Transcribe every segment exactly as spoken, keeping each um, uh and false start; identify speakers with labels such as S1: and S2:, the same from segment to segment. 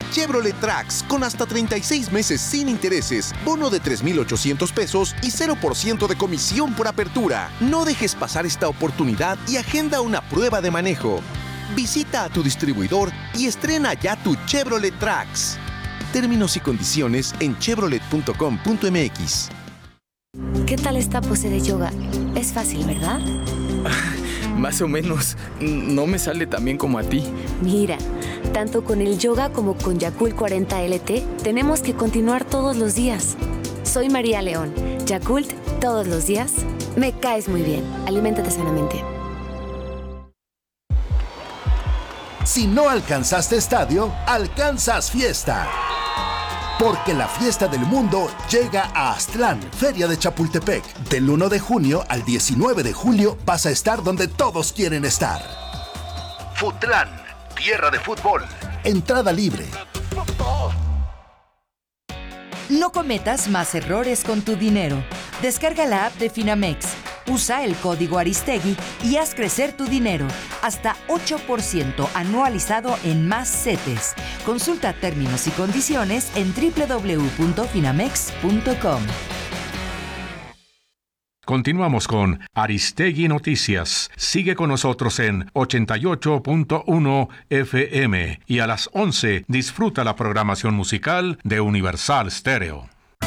S1: Chevrolet Trax con hasta treinta y seis meses sin intereses, bono de tres mil ochocientos pesos y cero por ciento de comisión por apertura. No dejes pasar esta oportunidad y agenda una prueba de manejo. Visita a tu distribuidor y estrena ya tu Chevrolet Trax. Términos y condiciones en chevrolet punto com punto m x.
S2: ¿Qué tal esta pose de yoga? Es fácil, ¿verdad?
S3: Más o menos. No me sale tan bien como a ti.
S2: Mira, tanto con el yoga como con Yakult cuarenta L T, tenemos que continuar todos los días. Soy María León. Yakult, todos los días. Me caes muy bien. Aliméntate sanamente.
S4: Si no alcanzaste estadio, alcanzas fiesta. Porque la fiesta del mundo llega a Aztlán, Feria de Chapultepec. Del uno de junio al diecinueve de julio vas a estar donde todos quieren estar. Futlán, tierra de fútbol. Entrada libre.
S5: No cometas más errores con tu dinero. Descarga la app de Finamex. Usa el código Aristegui y haz crecer tu dinero. Hasta ocho por ciento anualizado en más CETES. Consulta términos y condiciones en doble u doble u doble u punto finamex punto com.
S6: Continuamos con Aristegui Noticias. Sigue con nosotros en ochenta y ocho punto uno F M y a las once disfruta la programación musical de Universal Stereo.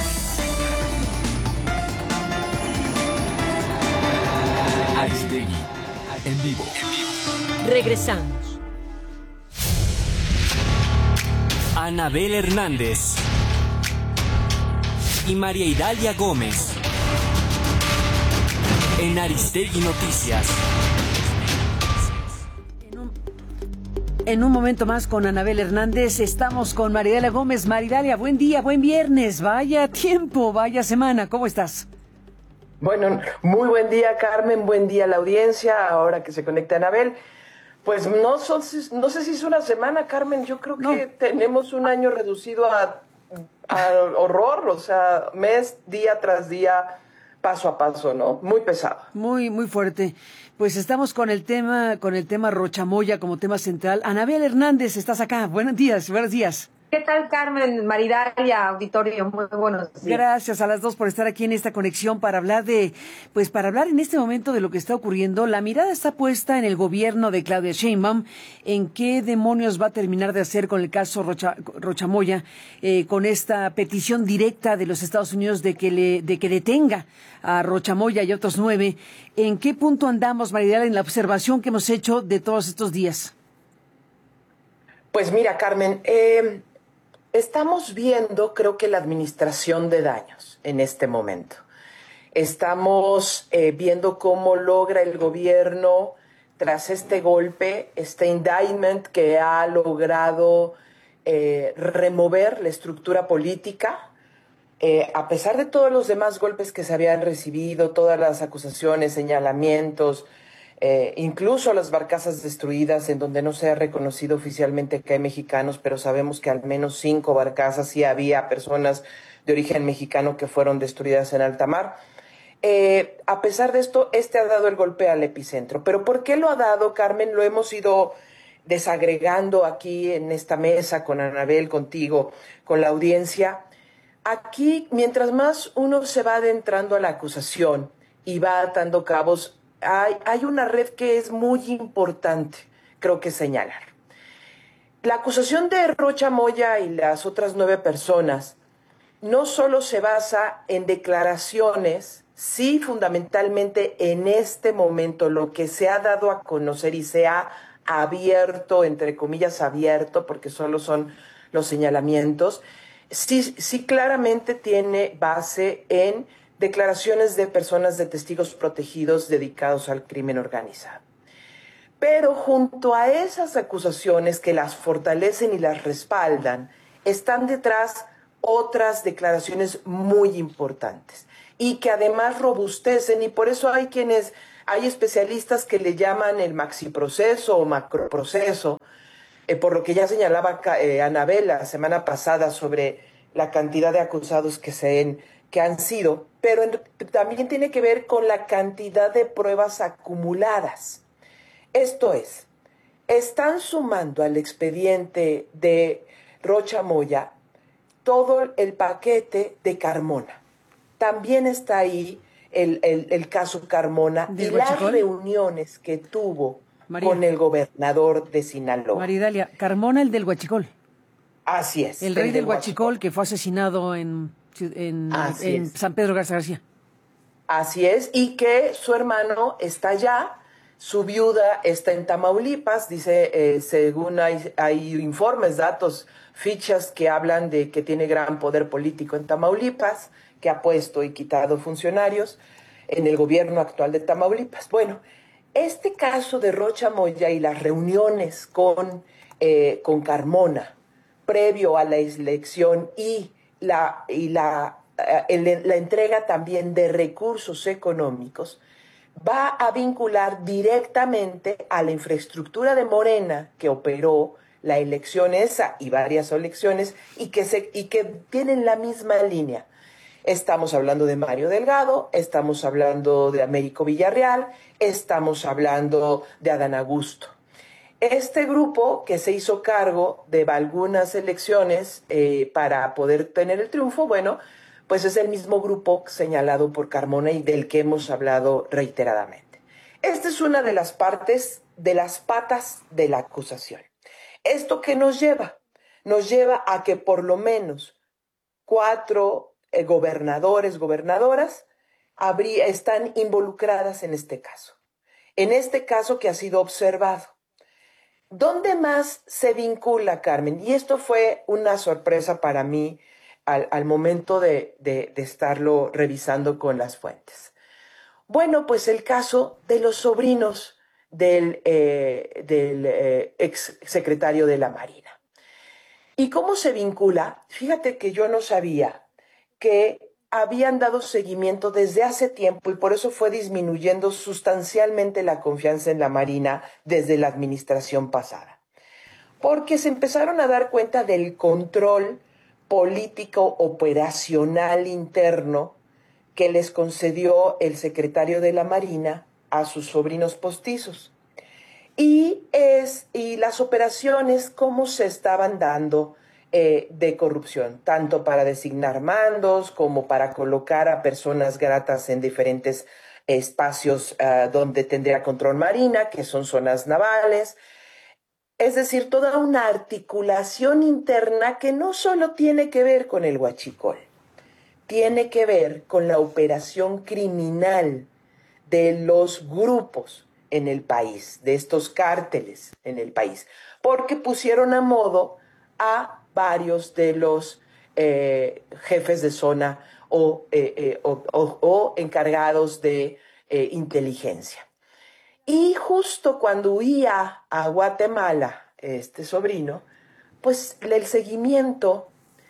S7: Aristegui en vivo.
S8: Regresamos.
S7: Anabel Hernández y María Idalia Gómez en Aristegui Noticias.
S8: En un, en un momento más con Anabel Hernández, estamos con María Idalia Gómez. María Idalia, buen día, buen viernes, vaya tiempo, vaya semana, ¿cómo estás?
S9: Bueno, muy buen día, Carmen, buen día a la audiencia, ahora que se conecta Anabel. Pues no, son, no sé si es una semana, Carmen, yo creo que no. Tenemos un año reducido a, a horror, o sea, mes, día tras día, paso a paso, ¿no? Muy pesado.
S8: Muy, muy fuerte. Pues estamos con el tema, con el tema Rochamoya como tema central. Anabel Hernández, estás acá. Buenos días, buenos días.
S10: ¿Qué tal, Carmen, María Idalia, auditorio? Muy buenos días.
S8: Gracias a las dos por estar aquí en esta conexión para hablar de, pues para hablar en este momento de lo que está ocurriendo. La mirada está puesta en el gobierno de Claudia Sheinbaum, en qué demonios va a terminar de hacer con el caso Rocha, Rochamoya, eh, con esta petición directa de los Estados Unidos de que le, de que detenga a Rochamoya y otros nueve. ¿En qué punto andamos, María Idalia, en la observación que hemos hecho de todos estos días?
S9: Pues mira, Carmen, eh... estamos viendo, creo que la administración de daños en este momento. Estamos eh, viendo cómo logra el gobierno, tras este golpe, este indictment que ha logrado eh, remover la estructura política, eh, a pesar de todos los demás golpes que se habían recibido, todas las acusaciones, señalamientos, Eh, incluso las barcazas destruidas en donde no se ha reconocido oficialmente que hay mexicanos, pero sabemos que al menos cinco barcazas sí había personas de origen mexicano que fueron destruidas en alta mar. Eh, a pesar de esto, este ha dado el golpe al epicentro. ¿Pero por qué lo ha dado, Carmen? Lo hemos ido desagregando aquí en esta mesa con Anabel, contigo, con la audiencia. Aquí, mientras más uno se va adentrando a la acusación y va atando cabos, Hay, hay una red que es muy importante, creo que señalar. La acusación de Rochamoya y las otras nueve personas no solo se basa en declaraciones, sí fundamentalmente en este momento lo que se ha dado a conocer y se ha abierto, entre comillas abierto, porque solo son los señalamientos, sí, sí claramente tiene base en declaraciones de personas de testigos protegidos dedicados al crimen organizado. Pero junto a esas acusaciones que las fortalecen y las respaldan, están detrás otras declaraciones muy importantes y que además robustecen, y por eso hay quienes, hay especialistas que le llaman el maxiproceso o macroproceso, eh, por lo que ya señalaba eh, Anabel la semana pasada sobre la cantidad de acusados que se han que han sido, pero en, también tiene que ver con la cantidad de pruebas acumuladas. Esto es, están sumando al expediente de Rocha Moya todo el paquete de Carmona. También está ahí el, el, el caso Carmona y las reuniones que tuvo María. con el gobernador de Sinaloa.
S8: María Dalia, Carmona, el del Huachicol.
S9: Así es.
S8: El rey el del Huachicol, Huachicol que fue asesinado en, en, en San Pedro Garza García.
S9: Así es, y que su hermano está allá, su viuda está en Tamaulipas, dice, eh, según hay, hay informes, datos, fichas que hablan de que tiene gran poder político en Tamaulipas, que ha puesto y quitado funcionarios en el gobierno actual de Tamaulipas. Bueno, este caso de Rocha Moya y las reuniones con, eh, con Carmona, previo a la elección y la, y la, eh, la entrega también de recursos económicos, va a vincular directamente a la infraestructura de Morena que operó la elección esa y varias elecciones y que, se, y que tienen la misma línea. Estamos hablando de Mario Delgado, estamos hablando de Américo Villarreal, estamos hablando de Adán Augusto. Este grupo que se hizo cargo de algunas elecciones eh, para poder tener el triunfo, bueno, pues es el mismo grupo señalado por Carmona y del que hemos hablado reiteradamente. Esta es una de las partes, de las patas de la acusación. ¿Esto qué nos lleva? Nos lleva a que por lo menos cuatro eh, gobernadores, gobernadoras, habría, están involucradas en este caso. En este caso que ha sido observado. ¿Dónde más se vincula, Carmen? Y esto fue una sorpresa para mí al, al momento de, de, de estarlo revisando con las fuentes. Bueno, pues el caso de los sobrinos del, eh, del eh, ex secretario de la Marina. ¿Y cómo se vincula? Fíjate que yo no sabía que habían dado seguimiento desde hace tiempo y por eso fue disminuyendo sustancialmente la confianza en la Marina desde la administración pasada. Porque se empezaron a dar cuenta del control político operacional interno que les concedió el secretario de la Marina a sus sobrinos postizos. Y, es, y las operaciones, cómo se estaban dando eh, de corrupción, tanto para designar mandos como para colocar a personas gratas en diferentes espacios uh, donde tendría control Marina, que son zonas navales. Es decir, toda una articulación interna que no solo tiene que ver con el Huachicol, tiene que ver con la operación criminal de los grupos en el país, de estos cárteles en el país, porque pusieron a modo a varios de los eh, jefes de zona o, eh, eh, o, o, o encargados de eh, inteligencia. Y justo cuando huía a Guatemala, este sobrino, pues el seguimiento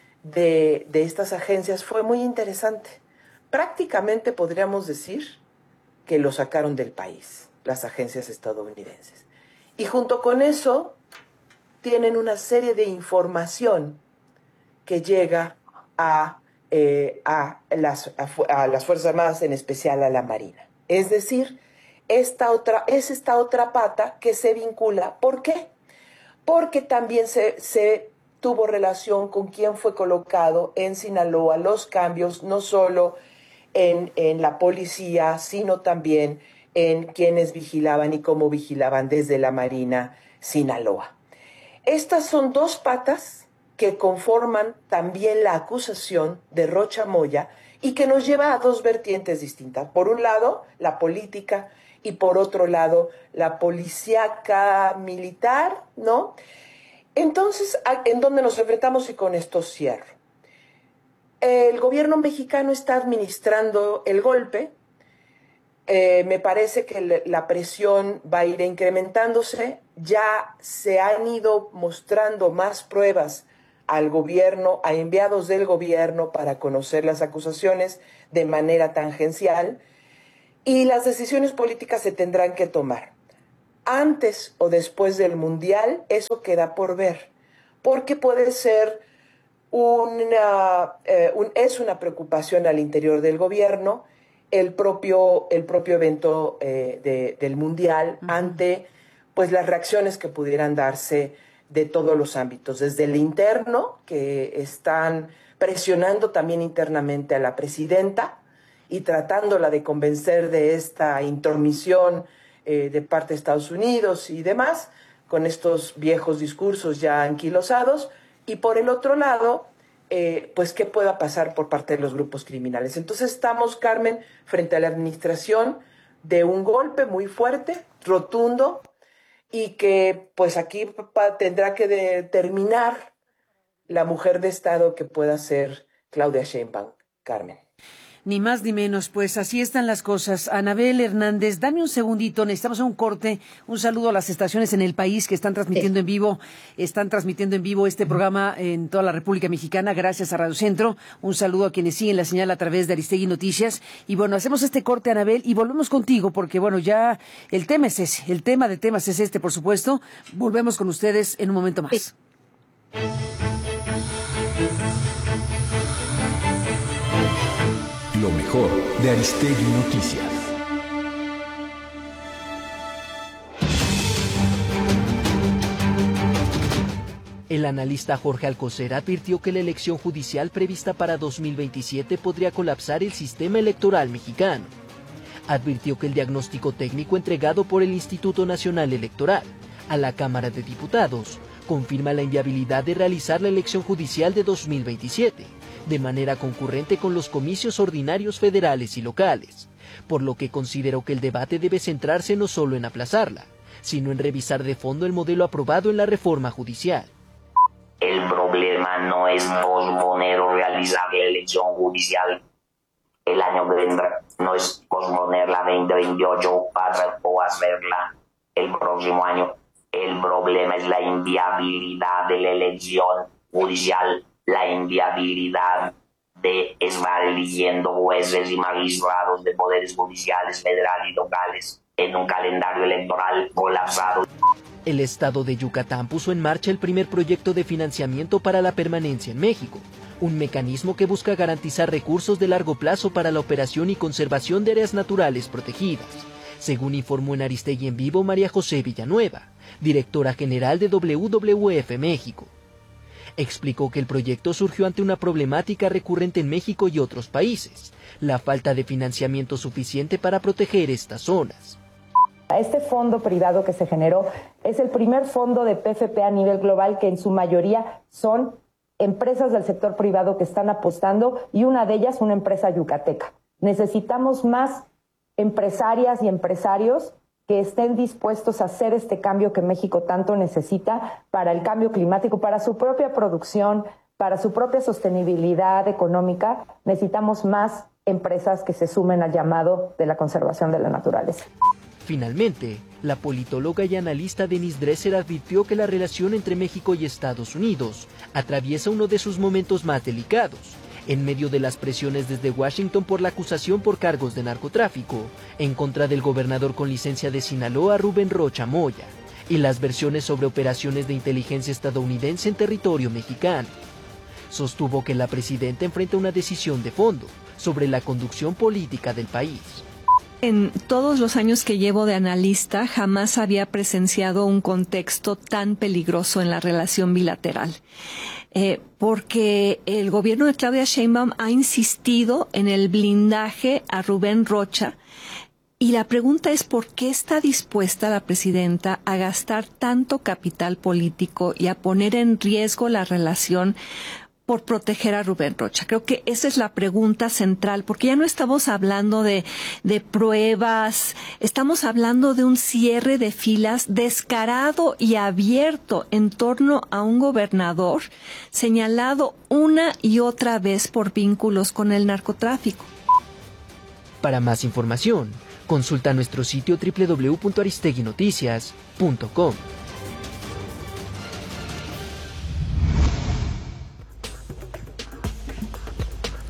S9: de, de estas agencias fue muy interesante. Prácticamente podríamos decir que lo sacaron del país, las agencias estadounidenses. Y junto con eso tienen una serie de información que llega a, eh, a, las, a, a las Fuerzas Armadas, en especial a la Marina. Es decir, esta otra, es esta otra pata que se vincula. ¿Por qué? Porque también se, se tuvo relación con quién fue colocado en Sinaloa, los cambios, no solo en, en la policía, sino también en quienes vigilaban y cómo vigilaban desde la Marina Sinaloa. Estas son dos patas que conforman también la acusación de Rocha Moya y que nos lleva a dos vertientes distintas. Por un lado, la política y por otro lado, la policíaca militar, ¿no? Entonces, ¿en dónde nos enfrentamos? Y con esto cierro. El gobierno mexicano está administrando el golpe. Eh, me parece que la presión va a ir incrementándose. Ya se han ido mostrando más pruebas al gobierno, a enviados del gobierno para conocer las acusaciones de manera tangencial. Y las decisiones políticas se tendrán que tomar. Antes o después del Mundial, eso queda por ver. Porque puede ser una, eh, un, es una preocupación al interior del gobierno el propio, el propio evento eh, de, del Mundial uh-huh. ante pues, las reacciones que pudieran darse de todos los ámbitos, desde el interno, que están presionando también internamente a la presidenta y tratándola de convencer de esta intromisión eh, de parte de Estados Unidos y demás, con estos viejos discursos ya anquilosados, y por el otro lado, eh, pues qué pueda pasar por parte de los grupos criminales. Entonces estamos, Carmen, frente a la administración de un golpe muy fuerte, rotundo, y que pues aquí papá, tendrá que determinar la mujer de Estado que pueda ser Claudia Sheinbaum, Carmen.
S8: Ni más ni menos, pues así están las cosas. Anabel Hernández, dame un segundito, necesitamos un corte. Un saludo a las estaciones en el país que están transmitiendo en vivo, están transmitiendo en vivo este programa en toda la República Mexicana, gracias a Radio Centro. Un saludo a quienes siguen la señal a través de Aristegui Noticias. Y bueno, hacemos este corte, Anabel, y volvemos contigo, porque bueno, ya el tema es ese, el tema de temas es este, por supuesto. Volvemos con ustedes en un momento más.
S7: Lo mejor de Aristegui Noticias.
S11: El analista Jorge Alcocer advirtió que la elección judicial prevista para dos mil veintisiete podría colapsar el sistema electoral mexicano. Advirtió que el diagnóstico técnico entregado por el Instituto Nacional Electoral a la Cámara de Diputados confirma la inviabilidad de realizar la elección judicial de dos mil veintisiete. De manera concurrente con los comicios ordinarios federales y locales, por lo que consideró que el debate debe centrarse no solo en aplazarla, sino en revisar de fondo el modelo aprobado en la reforma judicial.
S12: El problema no es posponer o realizar la elección judicial el año que vendrá, no es posponer la veinte veintiocho para, o hacerla el próximo año. El problema es la inviabilidad de la elección judicial, la inviabilidad de estar eligiendo jueces y magistrados de poderes judiciales federales y locales en un calendario electoral colapsado.
S11: El estado de Yucatán puso en marcha el primer proyecto de financiamiento para la permanencia en México, un mecanismo que busca garantizar recursos de largo plazo para la operación y conservación de áreas naturales protegidas, según informó en Aristegui en Vivo María José Villanueva, directora general de W W F México. Explicó que el proyecto surgió ante una problemática recurrente en México y otros países, la falta de financiamiento suficiente para proteger estas zonas.
S10: Este fondo privado que se generó es el primer fondo de P F P a nivel global que en su mayoría son empresas del sector privado que están apostando y una de ellas una empresa yucateca. Necesitamos más empresarias y empresarios que estén dispuestos a hacer este cambio que México tanto necesita para el cambio climático, para su propia producción, para su propia sostenibilidad económica. Necesitamos más empresas que se sumen al llamado de la conservación de la naturaleza.
S11: Finalmente, la politóloga y analista Denise Dresser advirtió que la relación entre México y Estados Unidos atraviesa uno de sus momentos más delicados, en medio de las presiones desde Washington por la acusación por cargos de narcotráfico en contra del gobernador con licencia de Sinaloa, Rubén Rocha Moya, y las versiones sobre operaciones de inteligencia estadounidense en territorio mexicano. Sostuvo que la presidenta enfrenta una decisión de fondo sobre la conducción política del país.
S13: En todos los años que llevo de analista, jamás había presenciado un contexto tan peligroso en la relación bilateral. Eh, porque el gobierno de Claudia Sheinbaum ha insistido en el blindaje a Rubén Rocha. Y la pregunta es por qué está dispuesta la presidenta a gastar tanto capital político y a poner en riesgo la relación por proteger a Rubén Rocha. Creo que esa es la pregunta central, porque ya no estamos hablando de, de pruebas, estamos hablando de un cierre de filas descarado y abierto en torno a un gobernador señalado una y otra vez por vínculos con el narcotráfico.
S11: Para más información, consulta nuestro sitio doble u doble u doble u punto aristegui noticias punto com.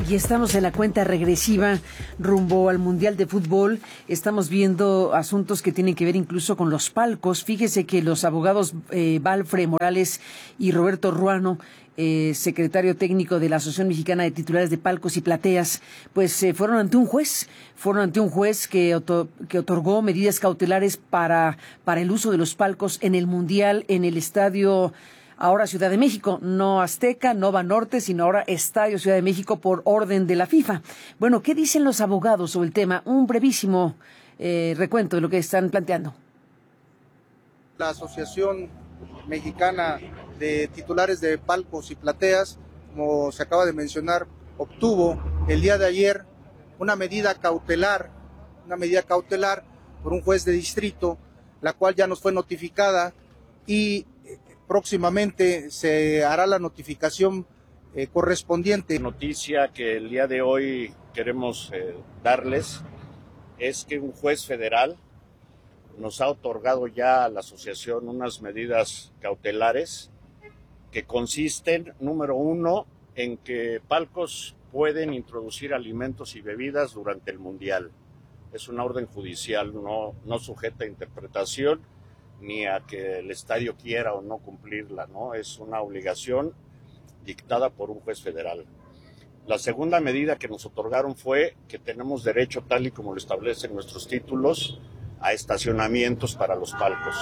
S8: Y estamos en la cuenta regresiva rumbo al Mundial de Fútbol. Estamos viendo asuntos que tienen que ver incluso con los palcos. Fíjese que los abogados eh, Valfre Morales y Roberto Ruano, eh, secretario técnico de la Asociación Mexicana de Titulares de Palcos y Plateas, pues eh, fueron ante un juez, fueron ante un juez que, otor- que otorgó medidas cautelares para, para el uso de los palcos en el Mundial, en el estadio ahora Ciudad de México, no Azteca, no Banorte, sino ahora Estadio Ciudad de México por orden de la FIFA. Bueno, ¿qué dicen los abogados sobre el tema? Un brevísimo eh, recuento de lo que están planteando.
S14: La Asociación Mexicana de Titulares de Palcos y Plateas, como se acaba de mencionar, obtuvo el día de ayer una medida cautelar, una medida cautelar por un juez de distrito, la cual ya nos fue notificada y próximamente se hará la notificación eh, correspondiente.
S15: La noticia que el día de hoy queremos eh, darles es que un juez federal nos ha otorgado ya a la asociación unas medidas cautelares que consisten, número uno, en que palcos pueden introducir alimentos y bebidas durante el Mundial. Es una orden judicial, no, no sujeta a interpretación ni a que el estadio quiera o no cumplirla, ¿no? Es una obligación dictada por un juez federal. La segunda medida que nos otorgaron fue que tenemos derecho, tal y como lo establecen nuestros títulos, a estacionamientos para los palcos.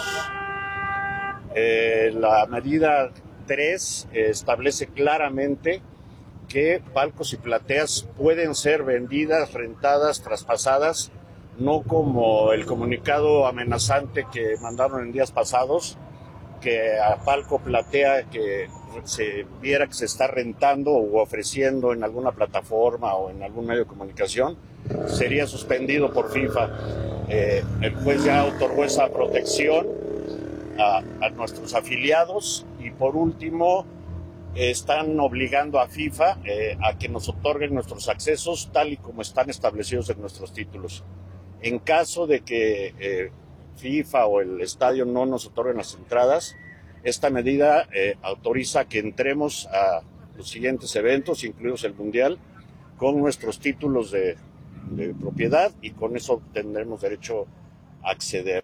S15: Eh, la medida tres eh, establece claramente que palcos y plateas pueden ser vendidas, rentadas, traspasadas, no como el comunicado amenazante que mandaron en días pasados, que a palco platea que se viera que se está rentando o ofreciendo en alguna plataforma o en algún medio de comunicación, sería suspendido por FIFA. Eh, el juez ya otorgó esa protección a, a nuestros afiliados y por último eh, están obligando a FIFA eh, a que nos otorguen nuestros accesos tal y como están establecidos en nuestros títulos. En caso de que eh, FIFA o el estadio no nos otorguen las entradas, esta medida eh, autoriza que entremos a los siguientes eventos, incluidos el Mundial, con nuestros títulos de, de propiedad y con eso tendremos derecho a acceder.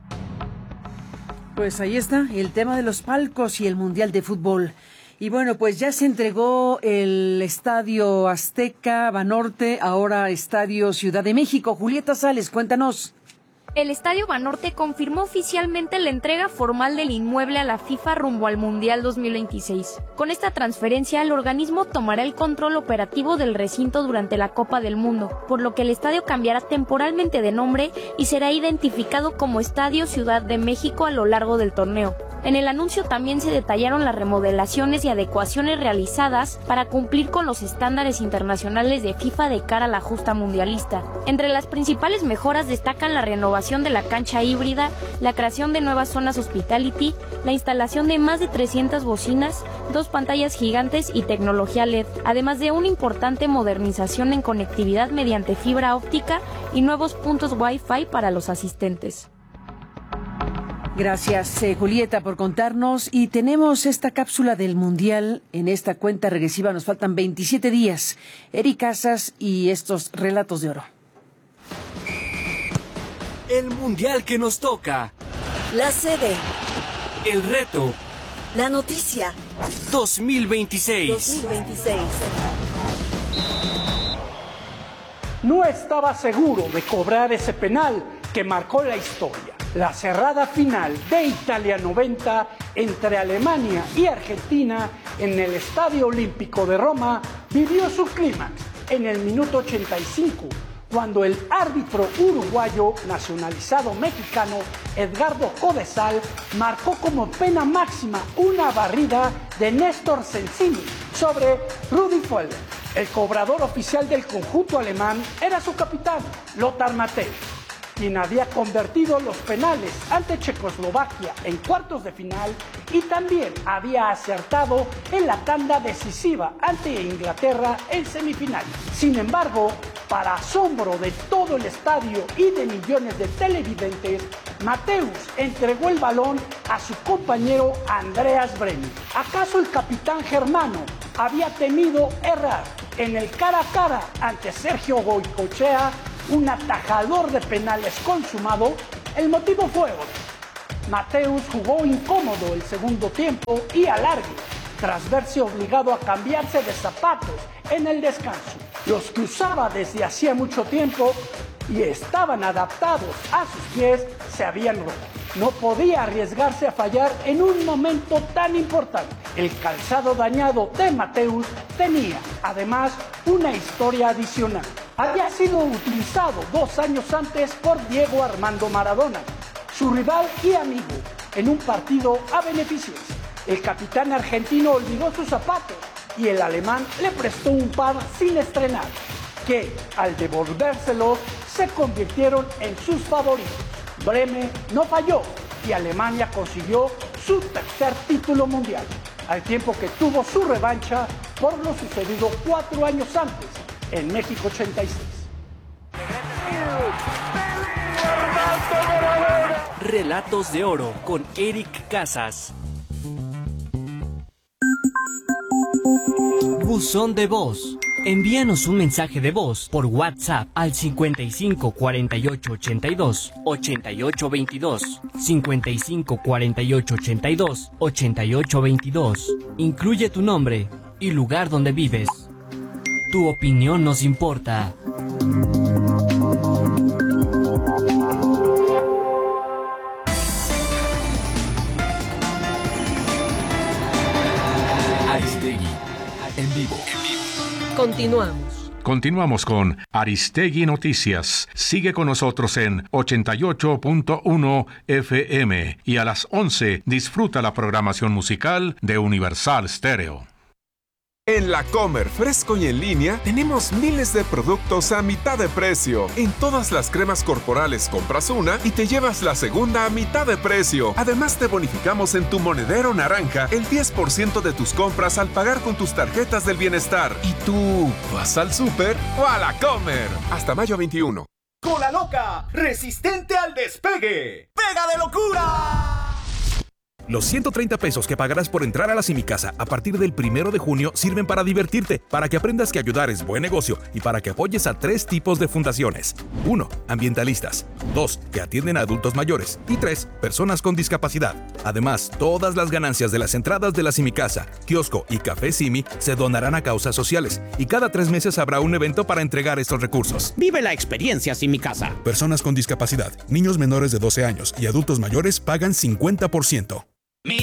S8: Pues ahí está el tema de los palcos y el Mundial de Fútbol. Y bueno, pues ya se entregó el Estadio Azteca, Banorte, ahora Estadio Ciudad de México. Julieta Sales, cuéntanos.
S16: El Estadio Banorte confirmó oficialmente la entrega formal del inmueble a la FIFA rumbo al Mundial dos mil veintiséis. Con esta transferencia, el organismo tomará el control operativo del recinto durante la Copa del Mundo, por lo que el estadio cambiará temporalmente de nombre y será identificado como Estadio Ciudad de México a lo largo del torneo. En el anuncio también se detallaron las remodelaciones y adecuaciones realizadas para cumplir con los estándares internacionales de FIFA de cara a la justa mundialista. Entre las principales mejoras destacan la renovación de la cancha híbrida, la creación de nuevas zonas hospitality, la instalación de más de trescientas bocinas, dos pantallas gigantes y tecnología L E D, además de una importante modernización en conectividad mediante fibra óptica y nuevos puntos Wi-Fi para los asistentes.
S8: Gracias, eh, Julieta, por contarnos. Y tenemos esta cápsula del Mundial en esta cuenta regresiva. Nos faltan veintisiete días. Eri Casas y estos relatos de oro.
S17: El Mundial que nos toca.
S18: La sede.
S17: El reto.
S18: La noticia.
S17: dos mil veintiséis.
S18: dos mil veintiséis.
S19: No estaba seguro de cobrar ese penal que marcó la historia. La cerrada final de Italia noventa entre Alemania y Argentina en el Estadio Olímpico de Roma vivió su clímax en el minuto ochenta y cinco, cuando el árbitro uruguayo nacionalizado mexicano Edgardo Codesal marcó como pena máxima una barrida de Néstor Sensini sobre Rudi Völler. El cobrador oficial del conjunto alemán era su capitán, Lothar Matthäus, quien había convertido los penales ante Checoslovaquia en cuartos de final y también había acertado en la tanda decisiva ante Inglaterra en semifinales. Sin embargo, para asombro de todo el estadio y de millones de televidentes, Matthäus entregó el balón a su compañero Andreas Brehme. ¿Acaso el capitán germano había temido errar en el cara a cara ante Sergio Goycochea, un atajador de penales consumado, el motivo fue otro. Mateus jugó incómodo el segundo tiempo y alargue, tras verse obligado a cambiarse de zapatos en el descanso. Los que usaba desde hacía mucho tiempo y estaban adaptados a sus pies se habían roto. No podía arriesgarse a fallar en un momento tan importante. El calzado dañado de Mateus tenía, además, una historia adicional. Había sido utilizado dos años antes por Diego Armando Maradona, su rival y amigo, en un partido a beneficencia. El capitán argentino olvidó sus zapatos y el alemán le prestó un par sin estrenar, que al devolvérselos se convirtieron en sus favoritos. Bremen no falló y Alemania consiguió su tercer título mundial, al tiempo que tuvo su revancha por lo sucedido cuatro años antes, en México ochenta y seis.
S17: Relatos de Oro con Eric Casas. Buzón de voz. Envíanos un mensaje de voz por WhatsApp al cincuenta y cinco cuarenta y ocho ochenta y dos ochenta y ocho veintidós, cincuenta y cinco cuarenta y ocho ochenta y dos ochenta y ocho veintidós. Incluye tu nombre y lugar donde vives. Tu opinión nos importa.
S7: Aristegui, en vivo.
S18: Continuamos.
S6: Continuamos con Aristegui Noticias. Sigue con nosotros en ochenta y ocho punto uno F M y a las once disfruta la programación musical de Universal Stereo.
S20: En La Comer, fresco y en línea, tenemos miles de productos a mitad de precio. En todas las cremas corporales compras una y te llevas la segunda a mitad de precio. Además, te bonificamos en tu monedero naranja el diez por ciento de tus compras al pagar con tus tarjetas del bienestar. ¿Y tú vas al súper o a La Comer? Hasta mayo veintiuno.
S21: Cola Loca, resistente al despegue. ¡Pega de locura!
S22: Los ciento treinta pesos que pagarás por entrar a la Simicasa a partir del primero de junio sirven para divertirte, para que aprendas que ayudar es buen negocio y para que apoyes a tres tipos de fundaciones. uno. Ambientalistas. dos. Que atienden a adultos mayores. Y tres. Personas con discapacidad. Además, todas las ganancias de las entradas de la Simicasa, kiosco y café Simi se donarán a causas sociales y cada tres meses habrá un evento para entregar estos recursos.
S23: Vive la experiencia Simicasa.
S22: Personas con discapacidad, niños menores de doce años y adultos mayores pagan cincuenta por ciento.